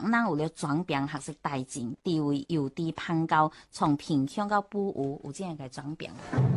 人有了裝病學識大進，地位由低攀高，從貧窮到富有，有這樣嘅裝病。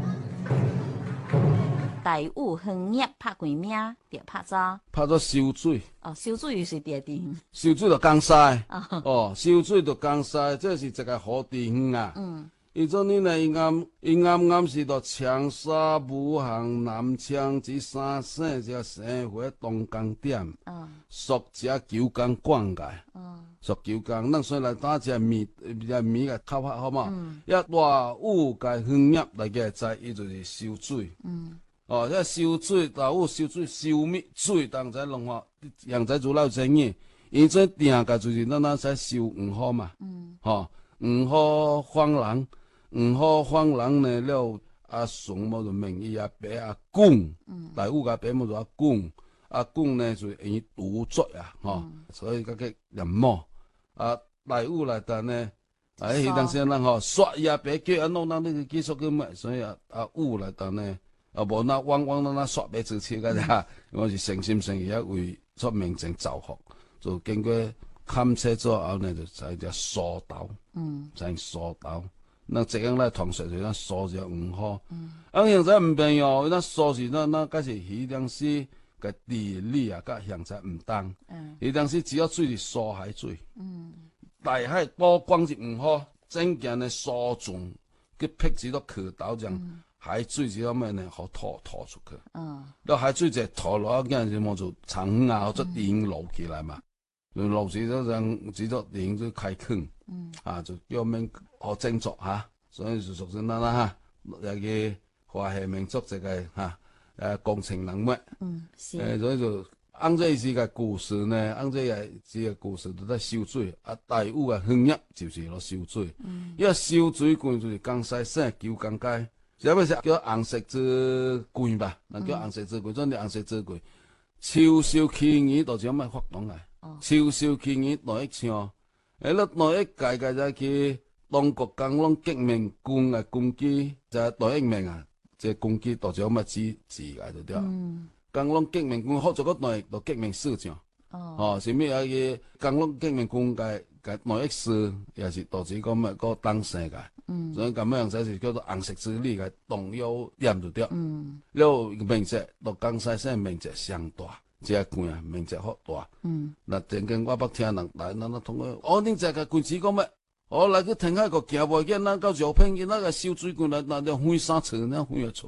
第五行業拍幾名，就拍咗。 拍咗燒水。 哦，燒水又是第二。 燒水就江西。哦，燒水就江西，這是一個好地方啊。伊做呢呢，伊啱是到長沙、武漢、南昌這三省這生活動工點。屬這九江管界。屬九江，咱所以來打這米嘅考法好嘛？一大五個行業來個在，伊就是燒水。哦，這燒水，大有燒水、燒米水，當在弄法，樣在做老生意。伊這定個就是咱使燒黃河嘛。黃河황郎，黃河황郎呢了阿孫某就名伊阿伯阿公。大有個伯某就阿公，阿公呢就因獨作啊，所以個人毛。大有來但呢，迄當時咱刷伊阿伯叫阿弄咱呢個技術個咩，所以阿有來但呢。無那往那刷白字切個啫，我是誠心誠意一為出名正造福，就經過勘測之後呢，就在只疏導，在疏導。那這樣來同時就咱疏只黃河。現在唔變喲，咱疏是咱嗰是迄當時個地理啊，甲現在唔同。迄當時只要水是疏海水，大海多光是黃河，整件的疏漳，佢辟幾多河道這樣。海水這方面呢，好拖出去。那海水就拖落，嗰陣時冇做長啊，或者電流起來嘛，流起咗陣，只咗電就開坑。就叫命好精作嚇，所以就屬於咱啦嚇，有個華夏民族這個工程人物。所以就按這是個故事呢，按這個故事都在燒水。第五個行業就是攞燒水。因為燒水館就是江西省九江街。有咩食叫紅石子櫃吧？叫紅石子櫃，真係紅石子櫃。超少企業就咁樣發動來，超少企業內一槍，內一屆就去中國工農革命軍嘅攻擊，就內一名啊，即係攻擊到咁樣治嘅就對。工農革命軍好做個內就革命思想，是咩啊？個工農革命軍嘅內一師也是導致咁樣個當時嘅。所以咁樣就是叫做紅石子裡嘅重要點就對。了面積到江西省面積相大，這個館啊面積好大。那曾經我捌聽人來，咱同佢，恁這個館子講咩？來去聽下個行袂見，咱到招聘嘅那個燒水館來，那就分三層，那分一層。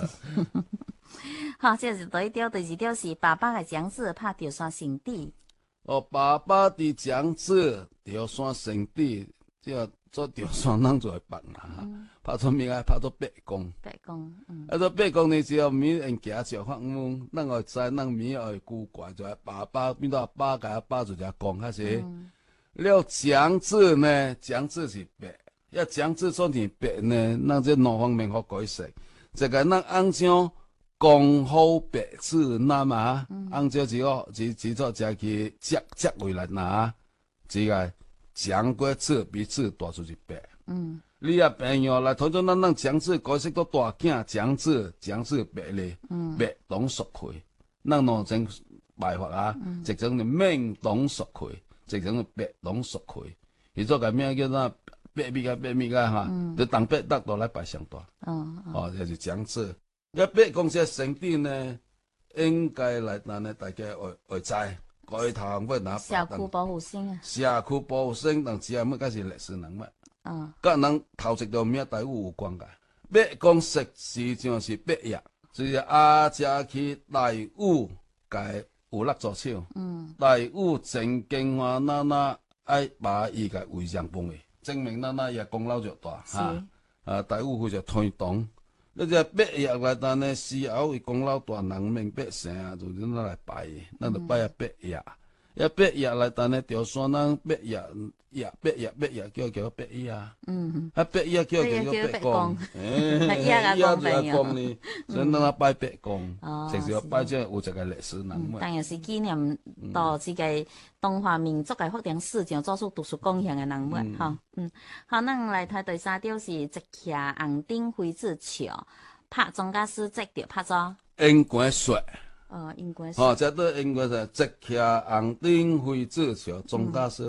好，這是第一條，第二條是爸爸嘅長子拍條山聖地。 爸爸的長子條山聖地，做條山人就會辦啦，拍出名啊，拍出白宮。做白宮呢，只要米人行就發夢，咱會知，咱米會古怪，就係爸爸變到阿爸，甲阿爸就只講開始。了長子呢，長子是白，要長子做成白呢，咱這兩方面好解釋。這個咱按照公好白字那嘛，按照這個只做只去接回來拿，這個。講過字比字大就是白。你也朋友來，頭先咱講字解釋到大囝講字白咧，白懂熟開。咱弄成辦法啊，直整就明懂熟開，直整就白懂熟開。伊做個名叫做白米個哈，就當白得到來擺上大。就是講字。一白公司聖地呢，應該來咱呢大家會知。改頭要拿社區保護生啊， 社區保護生，但只係乜嗰是歷史人物，甲人頭一條名大有關嘅。白講實事就是白夜，就是阿姐去大有嘅有力助手，大有曾經話愛把伊個遺像放嘅，證明也功勞就大嚇。大有佢就推動，你只白夜來但呢時候伊功勞大，人民百姓啊，就咱來拜，咱就拜白夜。白夜來但呢條山人白夜叫白夜。白夜叫白公，夜就係公呢，所以咱拜白公，其實要拜這有一個歷史人物。 當然是紀念到這個中華民族嘅發展史上做出獨樹貢獻嘅人物。好，咱來睇第三條是一徛紅頂妃子橋，拍莊家師這條拍咗應該說。 應該是。 這都應該是一徛紅頂妃子橋，莊家師。